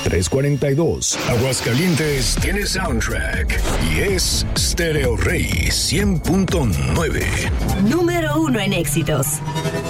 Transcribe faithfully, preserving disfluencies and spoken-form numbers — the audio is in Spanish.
tres cuarenta y dos. Aguascalientes tiene soundtrack y es Stereo Rey cien punto nueve. Número uno en éxitos.